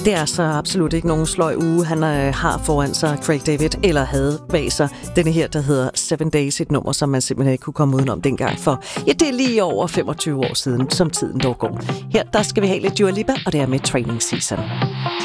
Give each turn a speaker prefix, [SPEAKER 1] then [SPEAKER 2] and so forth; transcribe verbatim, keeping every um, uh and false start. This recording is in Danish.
[SPEAKER 1] Det er så absolut ikke nogen sløj uge, han øh, har foran sig, Craig David, eller havde bag sig. Denne her, der hedder Seven Days, et nummer, som man simpelthen ikke kunne komme udenom dengang for. Ja, det er lige over femogtyve år siden, som tiden dog går. Her, der skal vi have lidt Dua Lipa, og det er med Training Season.